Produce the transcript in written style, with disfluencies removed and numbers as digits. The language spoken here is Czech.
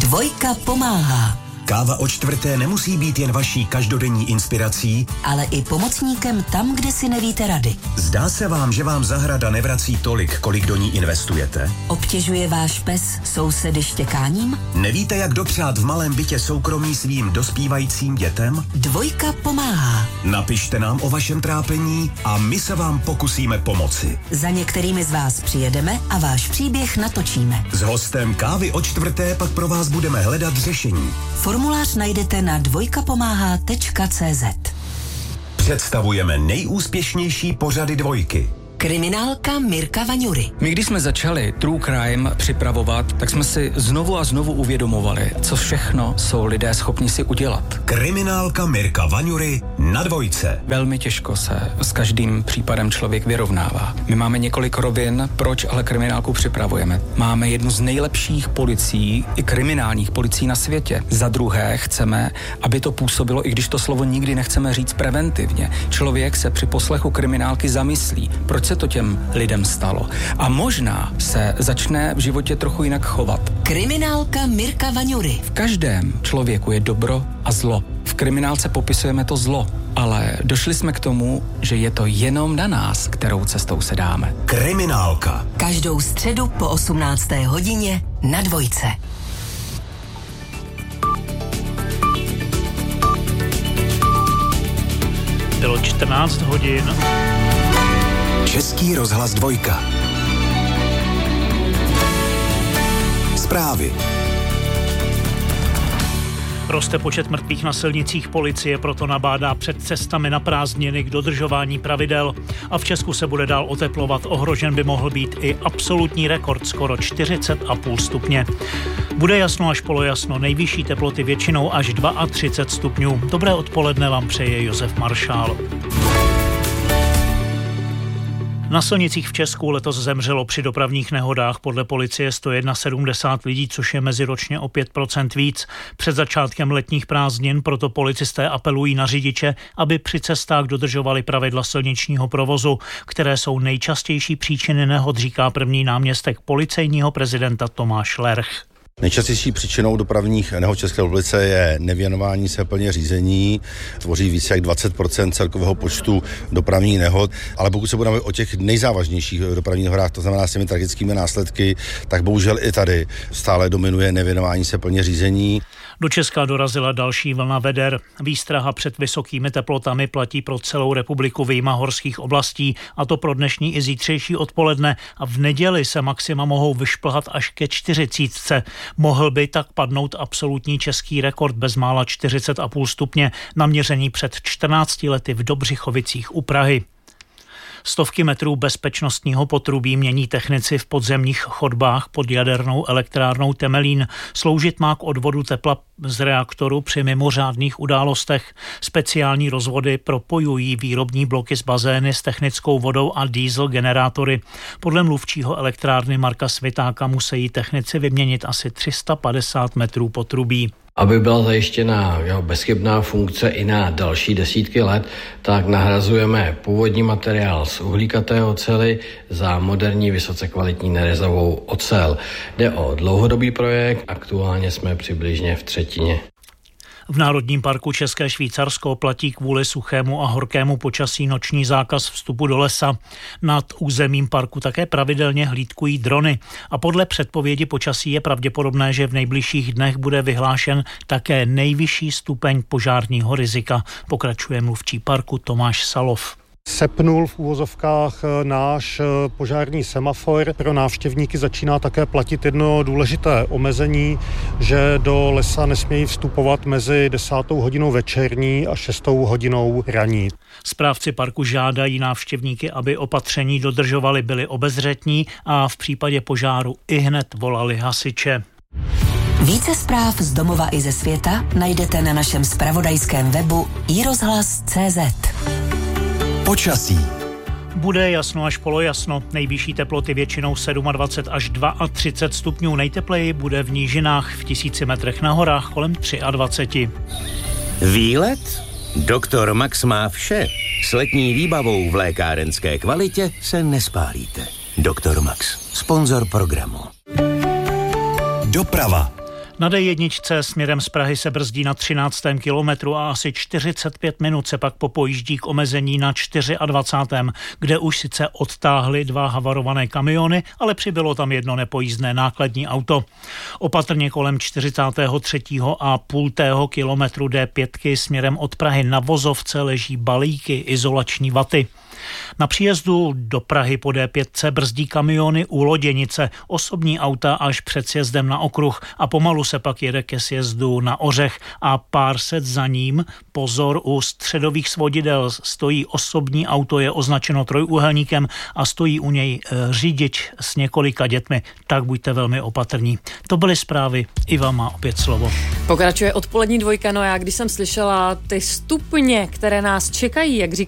Dvojka pomáhá. Káva o čtvrté nemusí být jen vaší každodenní inspirací, ale i pomocníkem tam, kde si nevíte rady. Zdá se vám, že vám zahrada nevrací tolik, kolik do ní investujete? Obtěžuje váš pes sousedy štěkáním? Nevíte, jak dopřát v malém bytě soukromí svým dospívajícím dětem? Dvojka pomáhá. Napište nám o vašem trápení a my se vám pokusíme pomoci. Za některými z vás přijedeme a váš příběh natočíme. S hostem Kávy o čtvrté pak pro vás budeme hledat řešení. Formulář najdete na dvojkapomáhá.cz. Představujeme nejúspěšnější pořady Dvojky. Kriminálka Mirka Vaňury. My, když jsme začali True Crime připravovat, tak jsme si znovu a znovu uvědomovali, co všechno jsou lidé schopni si udělat. Kriminálka Mirka Vaňury na Dvojce. Velmi těžko se s každým případem člověk vyrovnává. My máme několik rovin, proč ale kriminálku připravujeme. Máme jednu z nejlepších policií, i kriminálních policií na světě. Za druhé chceme, aby to působilo, i když to slovo nikdy nechceme říct preventivně. Člověk se při poslechu kriminálky zamyslí, proč se to těm lidem stalo. A možná se začne v životě trochu jinak chovat. Kriminálka Mirka Vaňury. V každém člověku je dobro a zlo. V kriminálce popisujeme to zlo, ale došli jsme k tomu, že je to jenom na nás, kterou cestou se dáme. Kriminálka. Každou středu po 18. hodině na Dvojce. Bylo 14 hodin. Český rozhlas Dvojka. Zprávy. Roste počet mrtvých na silnicích, policie proto nabádá před cestami na prázdniny k dodržování pravidel. A v Česku se bude dál oteplovat, ohrožen by mohl být i absolutní rekord, skoro 40,5 stupně. Bude jasno až polojasno, nejvyšší teploty většinou až 32 stupňů. Dobré odpoledne vám přeje Josef Maršál. Na silnicích v Česku letos zemřelo při dopravních nehodách podle policie 171 lidí, což je meziročně o 5% víc. Před začátkem letních prázdnin proto policisté apelují na řidiče, aby při cestách dodržovali pravidla silničního provozu, které jsou nejčastější příčiny nehod, říká první náměstek policejního prezidenta Tomáš Lerch. Nejčastější příčinou dopravních nehod v České republice je nevěnování se plně řízení, tvoří více jak 20% celkového počtu dopravních nehod, ale pokud se budeme o těch nejzávažnějších dopravních nehodách, to znamená s těmi tragickými následky, tak bohužel i tady stále dominuje nevěnování se plně řízení. Do Česka dorazila další vlna veder. Výstraha před vysokými teplotami platí pro celou republiku vyjma horských oblastí, a to pro dnešní i zítřejší odpoledne, a v neděli se maxima mohou vyšplhat až ke 40. Mohl by tak padnout absolutní český rekord bezmála 40,5 stupně naměřený před 14 lety v Dobřichovicích u Prahy. Stovky metrů bezpečnostního potrubí mění technici v podzemních chodbách pod jadernou elektrárnou Temelín. Sloužit má k odvodu tepla z reaktoru při mimořádných událostech. Speciální rozvody propojují výrobní bloky z bazény s technickou vodou a diesel generátory. Podle mluvčího elektrárny Marka Svitáka musí technici vyměnit asi 350 metrů potrubí. Aby byla zajištěna jeho bezchybná funkce i na další desítky let, tak nahrazujeme původní materiál z uhlíkaté oceli za moderní vysoce kvalitní nerezovou ocel. Jde o dlouhodobý projekt, aktuálně jsme přibližně v třetině. V Národním parku České Švýcarsko platí kvůli suchému a horkému počasí noční zákaz vstupu do lesa. Nad územím parku také pravidelně hlídkují drony a podle předpovědi počasí je pravděpodobné, že v nejbližších dnech bude vyhlášen také nejvyšší stupeň požárního rizika, pokračuje mluvčí parku Tomáš Salov. Sepnul v uvozovkách náš požární semafor. Pro návštěvníky začíná také platit jedno důležité omezení, že do lesa nesmějí vstupovat mezi 10. hodinou večerní a 6. hodinou ranní. Správci parku žádají návštěvníky, aby opatření dodržovali, byli obezřetní a v případě požáru ihned volali hasiče. Více zpráv z domova i ze světa najdete na našem zpravodajském webu iRozhlas.cz. Počasí. Bude jasno až polojasno, nejvyšší teploty většinou 27 až 32 stupňů, nejtepleji bude v nížinách, v 1000 metrech na horách kolem 23. Výlet? Doktor Max má vše. S letní výbavou v lékárenské kvalitě se nespálíte. Doktor Max, sponzor programu. Doprava. Na D1 směrem z Prahy se brzdí na 13. kilometru a asi 45 minut se pak popojíždí k omezení na 24., kde už sice odtáhly 2 havarované kamiony, ale přibylo tam jedno nepojízdné nákladní auto. Opatrně kolem 43,5 kilometru D5 směrem od Prahy na Vozovce leží balíky izolační vaty. Na příjezdu do Prahy po D5 brzdí kamiony u Loděnice, osobní auta až před sjezdem na okruh a pomalu se pak jede ke sjezdu na Ořech a pár set za ním, pozor, u středových svodidel stojí osobní auto, je označeno trojúhelníkem a stojí u něj řidič s několika dětmi, tak buďte velmi opatrní. To byly zprávy, Iva má opět slovo. Pokračuje odpolední dvojka, no já když jsem slyšela ty stupně, které nás čekají, jak říká